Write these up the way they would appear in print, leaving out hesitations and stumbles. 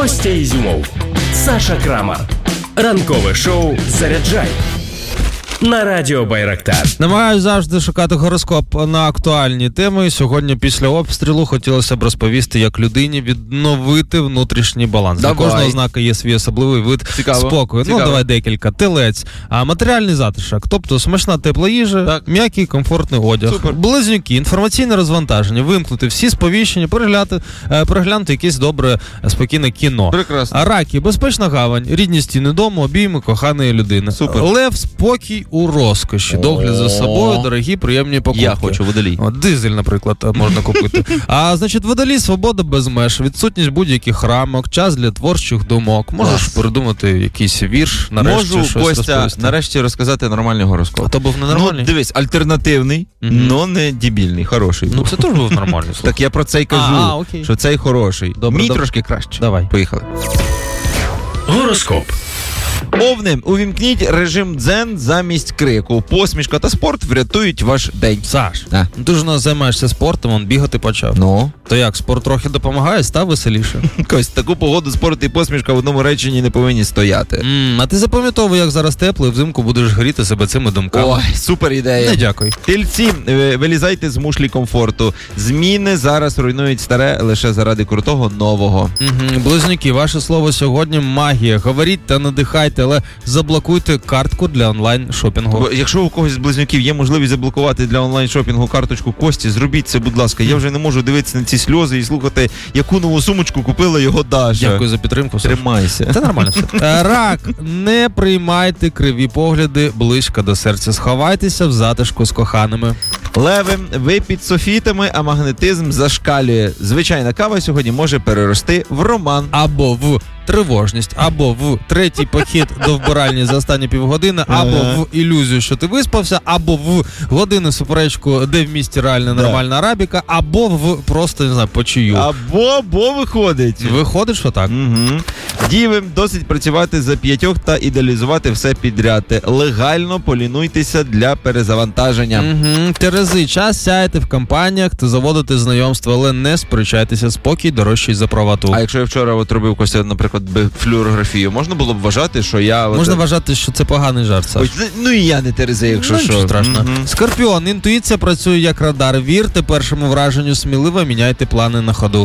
Костя Ізюмов, Саша Крамар. Ранкове шоу «Заряджай» на Радіо Байрактар. Намагаюсь завжди шукати гороскоп на актуальні теми. Сьогодні після обстрілу хотілося б розповісти, як людині відновити внутрішній баланс. Для кожного знака є свій особливий вид спокою. Ну, давай декілька. Телець, матеріальний затишок, тобто смачна тепла їжа, м'який комфортний одяг. Супер. Близнюки, інформаційне розвантаження, вимкнути всі сповіщення, переглянути якесь добре, спокійне кіно. Прекрасно. Раки, безпечна гавань, рідні стіни дому, обійми коханої людини. Супер. Лев, спокій у розкоші, догляд за собою, дорогі, приємні покупки. Я хочу водолій. Дизель, наприклад, можна купити. Значить, водолій, свобода без меж, відсутність будь-яких рамок, час для творчих думок. Можеш придумати якийсь вірш, нарешті щось розповісти. Можу, Костя, нарешті розказати нормальний гороскоп. А то був ненормальний? Ну, дивись, альтернативний, но не дебільний, хороший. Ну, це теж був нормальний. Так я про це й кажу, що цей хороший. Добре, Мій трошки краще. Давай. Поїхали. Гороскоп. Овни, увімкніть режим дзен замість крику. Посмішка та спорт врятують ваш день. Саш, ти ж у нас займаєшся спортом, он бігати почав. Ну? То як, спорт трохи допомагає, став веселіше? Кость, таку погоду спорт і посмішка в одному реченні не повинні стояти. А ти запам'ятовуй, як зараз тепло, і взимку будеш гріти себе цими думками. Ой, супер ідея. Не дякую. Тельці, вилізайте з мушлі комфорту. Зміни зараз руйнують старе лише заради крутого нового. Близнюки, ваше слово сьогодні магія. Говоріть та надихайте, але заблокуйте картку для онлайн-шопінгу. Бо якщо у когось з близнюків є можливість заблокувати для онлайн-шопінгу карточку Кості, зробіть це, будь ласка. Я вже не можу дивитися на ці сльози і слухати, яку нову сумочку купила його Даша. Дякую за підтримку. Тримайся. Це нормально все. Рак, не приймайте криві погляди близько до серця. Сховайтеся в затишку з коханими. Леви, ви під софітами, а магнетизм зашкалює. Звичайна кава сьогодні може перерости в роман. Або в тривожність, або в третій похід до вбиральні за останні півгодини, або в ілюзію, що ти виспався, або в годину суперечку, де в місті реально нормальна арабіка, або в просто, не знаю, почую. Або виходить. Виходить, що так. Діви, досить працювати за п'ятьох та ідеалізувати все підряд. Легально полінуйтеся для перезавантаження. Терези, час сяєте в компаніях та заводити знайомства, але не сперечайтеся, спокій дорожчий за правоту. А якщо я вчора робив, Костя, наприклад, флюорографію, можна було б вважати, що я... Можна вважати, що це поганий жарт, Саш. Ну і я не Терези, якщо що. Нічого страшного. Скорпіон, інтуїція працює як радар. Вірте першому враженню, сміливо міняйте плани на ходу.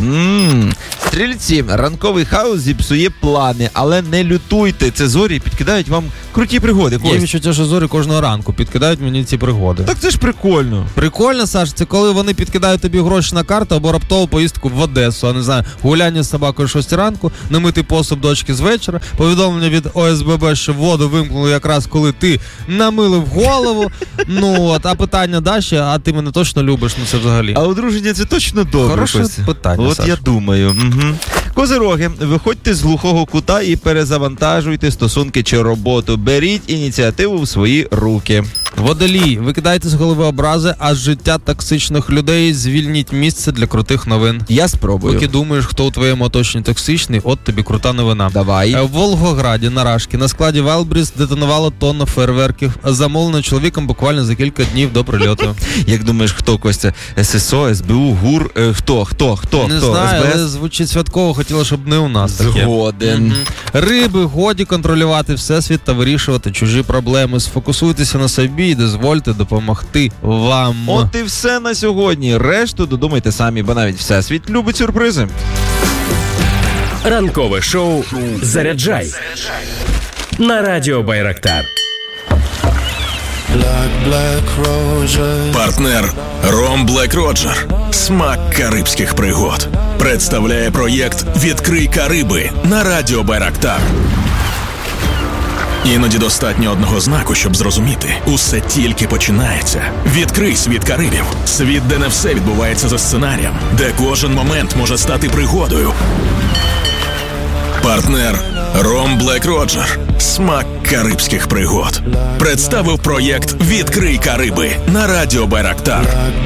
Стрільці, ранковий хаос зіпсує плани, але не лютуйте. Це зорі підкидають вам круті пригоди. Є відчуття, що зорі кожного ранку підкидають мені ці пригоди. Так це ж прикольно. Прикольно, Саш, це коли вони підкидають тобі гроші на карту або раптову поїздку в Одесу, а не знаю, гуляння з собакою 6 ранку, намити посуд дочки з вечора, повідомлення від ОСББ, що воду вимкнули якраз коли ти намилив голову. А питання Даші, а ти мене точно любиш, це взагалі. А одруження це точно добре. Хороше питання, Саш. Я думаю. Козироги, виходьте з глухого кута і перезавантажуйте стосунки чи роботу. Беріть ініціативу в свої руки. Водолій, викидайте з голови образи, а з життя токсичних людей звільніть місце для крутих новин. Я спробую. Поки думаєш, хто у твоєму оточенні токсичний, от тобі крута новина. Давай. В Волгограді на Рашки на складі Вайлбріс детонувало тонна фейерверків, замовлено чоловіком буквально за кілька днів до прильоту. Як думаєш, хто, Костя? ССО, СБУ, ГУР? Хто? Не знаю, але звучить святково, хотіла, щоб не у нас таке. Згоден. Риби, годі контролювати всесвіт та вирішувати чужі проблеми. Сфокусуйтеся на собі і дозвольте допомогти вам. От і все на сьогодні. Решту додумайте самі, бо навіть всесвіт любить сюрпризи. Ранкове шоу «Заряджай» на Радіо Байрактар. Партнер Ром Блек Роджер. Смак карибських пригод. Представляє проєкт «Відкрий Кариби» на Радіо Байрактар. Іноді достатньо одного знаку, щоб зрозуміти. Усе тільки починається. Відкрий світ Карибів. Світ, де не все відбувається за сценарієм. Де кожен момент може стати пригодою. Партнер Ром Блек Роджер. Смак карибських пригод. Представив проєкт «Відкрий Кариби» на радіо Байрактар.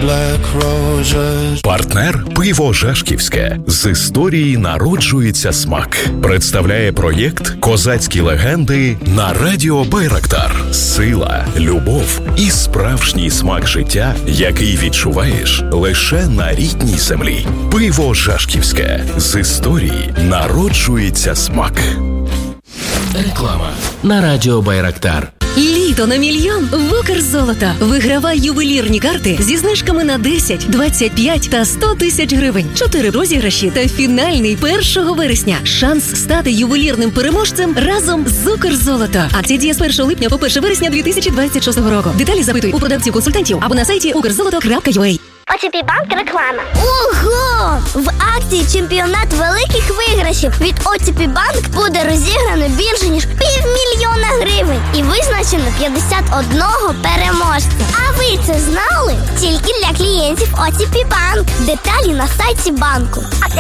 Партнер «Пиво Жашківське». З історії народжується смак. Представляє проєкт «Козацькі легенди» на радіо Байрактар. Сила, любов і справжній смак життя, який відчуваєш лише на рідній землі. Пиво Жашківське. З історії народжується смак. Реклама на радіо Байрактар. Літо на мільйон в Укрзолото. Вигравай ювелірні карти зі знижками на 10, 25 та 100 тисяч гривень. 4 розіграші та фінальний 1 вересня. Шанс стати ювелірним переможцем разом з Укрзолото. Акція діє з 1 липня по 1 вересня 2026 року. Деталі запитуй у продавців-консультантів або на сайті ukrzoloto.ua. ОТП Банк реклама. Ого! В акції «Чемпіонат великих виграшів» від ОТП Банк буде розіграно більше, ніж 500 000 гривень. І визначено 51 переможця. А ви це знали? Тільки для клієнтів ОТП Банк. Деталі на сайті банку.